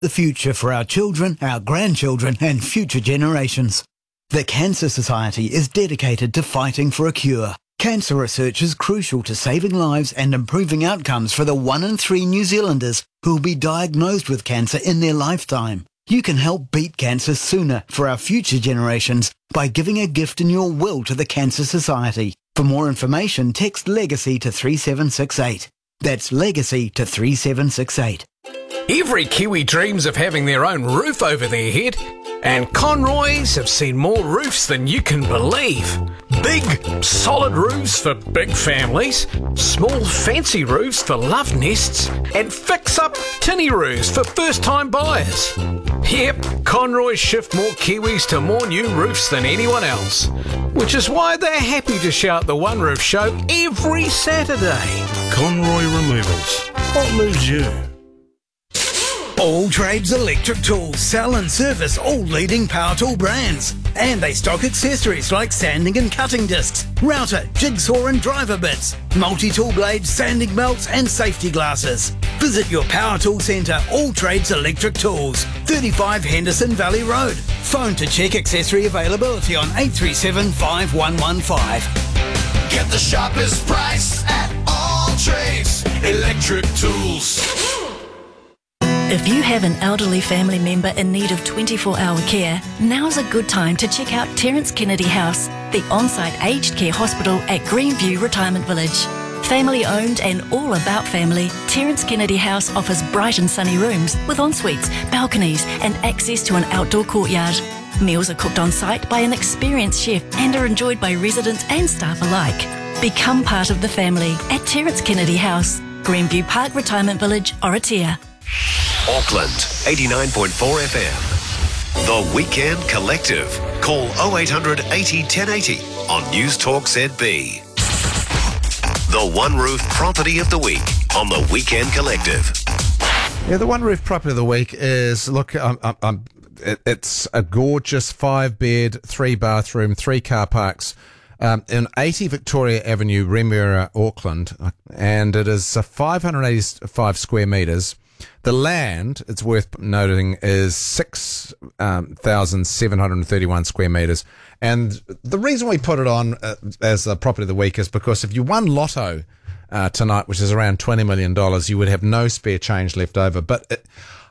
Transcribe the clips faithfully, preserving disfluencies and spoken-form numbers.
the future for our children, our grandchildren and future generations. The Cancer Society is dedicated to fighting for a cure. Cancer research is crucial to saving lives and improving outcomes for the one in three New Zealanders who will be diagnosed with cancer in their lifetime. You can help beat cancer sooner for our future generations by giving a gift in your will to the Cancer Society. For more information, text LEGACY to three seven six eight. That's LEGACY to three seven six eight. Every Kiwi dreams of having their own roof over their head, and Conroys have seen more roofs than you can believe. Big, solid roofs for big families, small, fancy roofs for love nests, and fix-up tinny roofs for first-time buyers. Yep, Conroys shift more Kiwis to more new roofs than anyone else, which is why they're happy to shout the One Roof Show every Saturday. Conroy Removals. What moves you? All Trades Electric Tools sell and service all leading power tool brands. And they stock accessories like sanding and cutting discs, router, jigsaw and driver bits, multi-tool blades, sanding belts and safety glasses. Visit your power tool centre, All Trades Electric Tools, thirty-five Henderson Valley Road. Phone to check accessory availability on eight three seven, five one one five. Get the sharpest price at All Trades Electric Tools. If you have an elderly family member in need of twenty-four hour care, now's a good time to check out Terence Kennedy House, the on-site aged care hospital at Greenview Retirement Village. Family owned and all about family, Terence Kennedy House offers bright and sunny rooms with en-suites, balconies and access to an outdoor courtyard. Meals are cooked on site by an experienced chef and are enjoyed by residents and staff alike. Become part of the family at Terence Kennedy House, Greenview Park Retirement Village, Oratia. Auckland, eighty-nine point four F M. The Weekend Collective. Call oh eight hundred eighty ten eighty on News Talk Z B. The One Roof Property of the Week on The Weekend Collective. Yeah, the One Roof Property of the Week is, look, um, um, um, it, it's a gorgeous five-bed, three-bathroom, three-car parks um, in eighty Victoria Avenue, Remuera, Auckland, and it is uh, five hundred eighty-five square metres. The land, it's worth noting, is six thousand seven hundred thirty-one square metres. And the reason we put it on uh, as the property of the week is because if you won Lotto uh, tonight, which is around twenty million dollars, you would have no spare change left over. But it,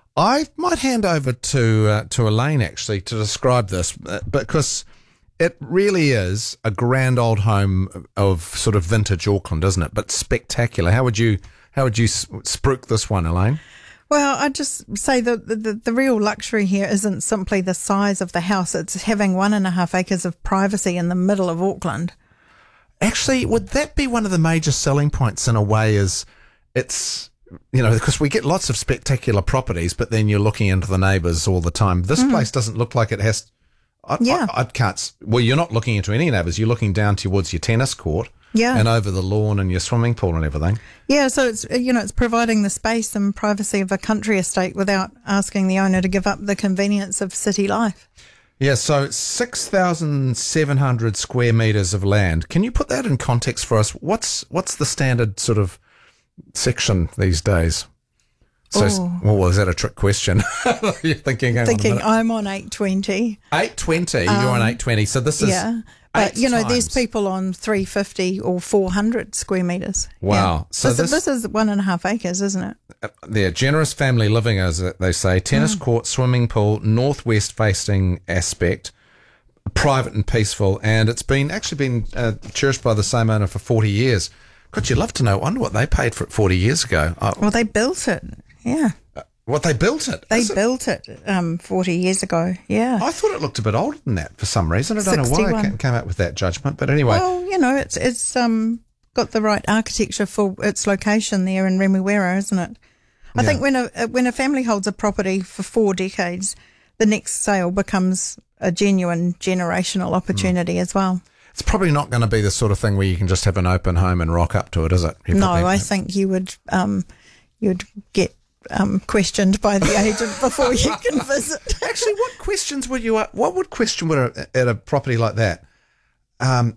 I might hand over to uh, to Elaine, actually, to describe this, uh, because it really is a grand old home of sort of vintage Auckland, isn't it? But spectacular. How would you how would you spruik this one, Elaine? Well, I'd just say that the, the, the real luxury here isn't simply the size of the house. It's having one and a half acres of privacy in the middle of Auckland. Actually, would that be one of the major selling points in a way, is it's, you know, because we get lots of spectacular properties, but then you're looking into the neighbours all the time. This mm. place doesn't look like it has, I, yeah. I, I can't, well, you're not looking into any neighbours. You're looking down towards your tennis court. Yeah. And over the lawn and your swimming pool and everything. Yeah, so it's, you know, it's providing the space and privacy of a country estate without asking the owner to give up the convenience of city life. Yeah, so six thousand seven hundred square metres of land. Can you put that in context for us? What's what's the standard sort of section these days? So, oh. well, is that a trick question? You're thinking, hang thinking on a I'm on eight twenty. eight twenty, um, you're on eight twenty. So this is... Yeah. But, you know, times. there's people on three fifty or four hundred square metres. Wow. Yeah. So this, this, this is one and a half acres, isn't it? Uh, they're generous family living, as they say. Tennis Mm. court, swimming pool, northwest facing aspect, private and peaceful. And it's been actually been uh, cherished by the same owner for forty years. God, you'd love to know, I wonder what they paid for it forty years ago. Oh, Well, they built it. Yeah. uh, what, they built it? They Is it- built it um, forty years ago. Yeah. I thought it looked a bit older than that for some reason. I don't know why I sixty-one. ca- came up with that judgment. But anyway. Well, you know, it's it's um got the right architecture for its location there in Remuera, isn't it? I Yeah. think when a when a family holds a property for four decades, the next sale becomes a genuine generational opportunity mm. as well. It's probably not going to be the sort of thing where you can just have an open home and rock up to it, is it? You No, probably- I think you would um you'd get um questioned by the agent before you can visit. Actually, what questions would you? What would question would a, at a property like that? Um,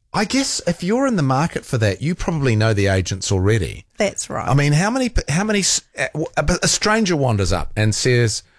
I guess if you're in the market for that, you probably know the agents already. That's right. I mean, how many, how many, a stranger wanders up and says,